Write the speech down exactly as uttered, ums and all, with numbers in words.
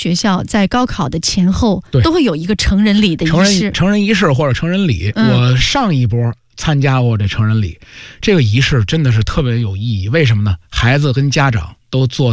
学校在高考的前后对都会有一个成人礼的仪成式， 人成人仪式或者成人礼、 嗯、 我上一波参加过这成人礼，这个仪式真的是特别有意义。为什么呢？孩子跟家长都坐